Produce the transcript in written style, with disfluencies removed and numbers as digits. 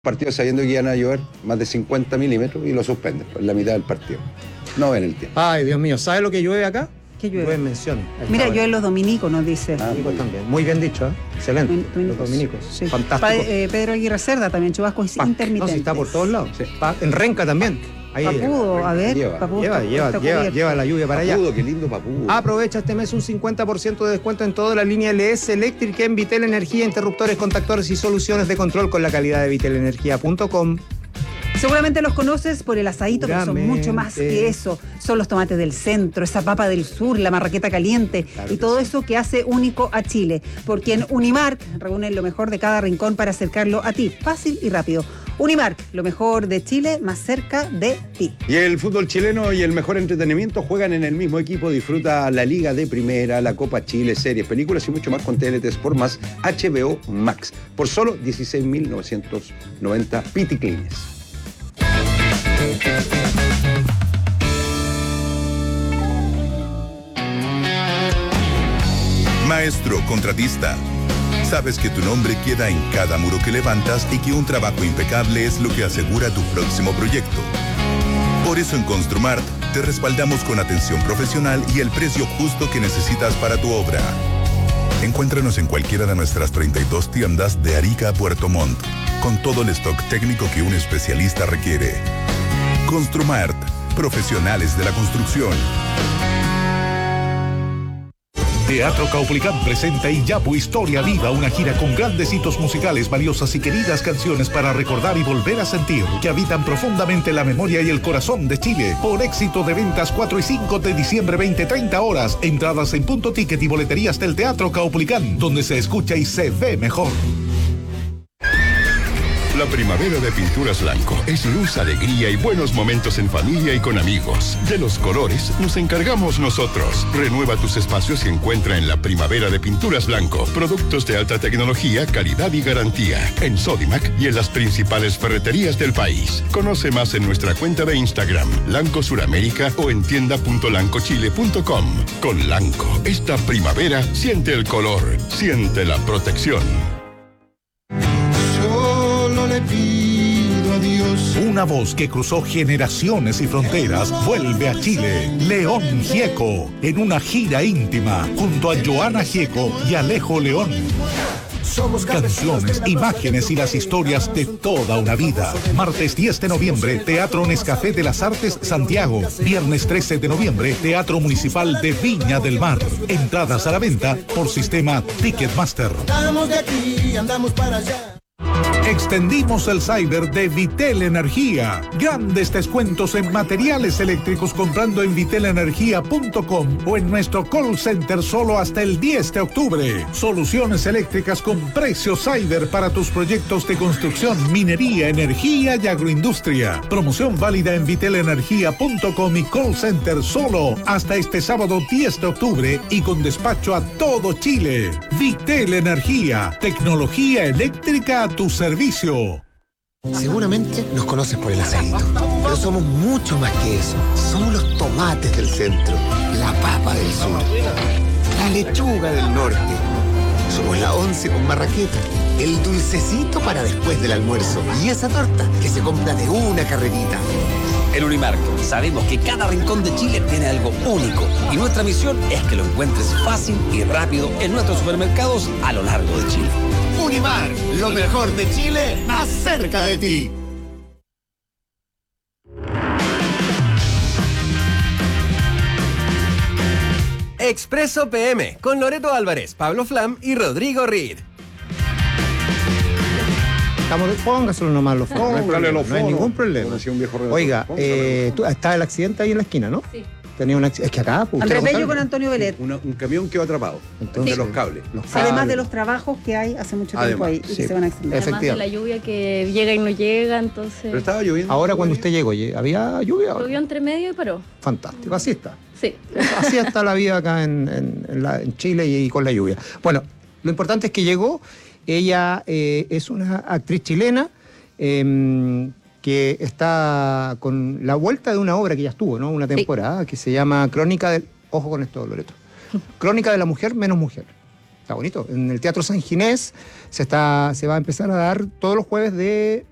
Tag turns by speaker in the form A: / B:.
A: partido sabiendo que iban a llover más de 50 milímetros y lo suspenden en la mitad del partido. No ven el tiempo.
B: Ay, Dios mío, ¿sabes lo que llueve acá?
C: ¿Qué llueve?
B: Llueve en Mención.
C: Mira, llueve en los dominicos, nos dice.
B: Dominicos también. Muy bien dicho, ¿eh? Excelente. Los dominicos.
C: Sí.
B: Fantástico.
C: Pedro Aguirre Cerda también, chubascos intermitentes.
B: No, sí, está por todos lados.
A: Sí.
B: En Renca también. Ahí
C: Papudo, a ver,
A: Lleva.
C: Papudo
B: lleva la lluvia para allá.
A: Papudo, qué lindo Papudo.
B: Aprovecha este mes un 50% de descuento en toda la línea LS Electric en Vitel Energía, interruptores, contactores y soluciones de control con la calidad de vitelenergia.com.
C: Seguramente los conoces por el asadito, pero son mucho más que eso. Son los tomates del centro, esa papa del sur, la marraqueta caliente, claro, y todo eso que hace único a Chile. Porque en Unimark reúnen lo mejor de cada rincón para acercarlo a ti, fácil y rápido. Unimark, lo mejor de Chile, más cerca de ti.
A: Y el fútbol chileno y el mejor entretenimiento juegan en el mismo equipo. Disfruta la Liga de Primera, la Copa Chile, series, películas y mucho más con TNT Sport más HBO Max. Por solo 16.990 piticlines.
D: Maestro contratista, sabes que tu nombre queda en cada muro que levantas y que un trabajo impecable es lo que asegura tu próximo proyecto. Por eso en Construmart te respaldamos con atención profesional y el precio justo que necesitas para tu obra. Encuéntranos en cualquiera de nuestras 32 tiendas de Arica a Puerto Montt, con todo el stock técnico que un especialista requiere. Construmart, profesionales de la construcción.
E: Teatro Caupolicán presenta Iyapu Historia Viva, una gira con grandes hitos musicales, valiosas y queridas canciones para recordar y volver a sentir, que habitan profundamente la memoria y el corazón de Chile. Por éxito de ventas 4 y 5 de diciembre, 20-30 horas. Entradas en Punto Ticket y boleterías del Teatro Caupolicán, donde se escucha y se ve mejor.
F: La primavera de Pinturas Blanco es luz, alegría y buenos momentos en familia y con amigos. De los colores nos encargamos nosotros. Renueva tus espacios y encuentra en la primavera de Pinturas Blanco productos de alta tecnología, calidad y garantía. En Sodimac y en las principales ferreterías del país. Conoce más en nuestra cuenta de Instagram, Lanco Suramérica, o en tienda.lancochile.com. Con Lanco, esta primavera siente el color, siente la protección.
E: Una voz que cruzó generaciones y fronteras vuelve a Chile. León Gieco, en una gira íntima, junto a Joana Gieco y Alejo León. Canciones, imágenes y las historias de toda una vida. Martes 10 de noviembre, Teatro Nescafé de las Artes, Santiago. Viernes 13 de noviembre, Teatro Municipal de Viña del Mar. Entradas a la venta por sistema Ticketmaster.
G: Andamos de aquí, andamos para allá.
E: Extendimos el cyber de Vitel Energía. Grandes descuentos en materiales eléctricos comprando en vitelenergia.com o en nuestro call center solo hasta el 10 de octubre. Soluciones eléctricas con precios cyber para tus proyectos de construcción, minería, energía y agroindustria. Promoción válida en vitelenergia.com y call center solo hasta este sábado 10 de octubre y con despacho a todo Chile. Vitel Energía, tecnología eléctrica a tu servicio.
H: Seguramente nos conoces por el asadito, pero somos mucho más que eso. Somos los tomates del centro, la papa del sur, la lechuga del norte. Somos la once con marraqueta, el dulcecito para después del almuerzo y esa torta que se compra de una carrerita.
I: En Unimark sabemos que cada rincón de Chile tiene algo único y nuestra misión es que lo encuentres fácil y rápido en nuestros supermercados a lo largo de Chile.
H: Unimark, lo mejor de Chile, más cerca de ti.
J: Expreso PM, con Loreto Álvarez, Pablo Flam y Rodrigo Reed.
B: Póngaselo nomás los fondos. No hay ningún problema. Oiga, está el accidente ahí en la esquina, ¿no? Sí. Tenía un accidente. Es que acá.
C: Andrés Bello con Antonio Belet.
A: Un camión quedó atrapado. Entonces, los cables.
C: Además de los trabajos que hay hace mucho tiempo ahí y que se van a extender.
K: Además de la lluvia que llega y no llega, entonces.
A: Pero estaba lloviendo.
B: Ahora cuando usted llegó, ¿había lluvia?
K: Llovió entre medio y paró.
B: Fantástico, así está.
K: Sí.
B: Así está la vida acá en Chile y con la lluvia. Bueno, lo importante es que llegó. Ella es una actriz chilena que está con la vuelta de una obra que ya estuvo, ¿no? Una temporada que se llama Crónica del... Ojo con esto, Loreto. Crónica de la mujer menos mujer. Está bonito. En el Teatro San Ginés se va a empezar a dar todos los jueves de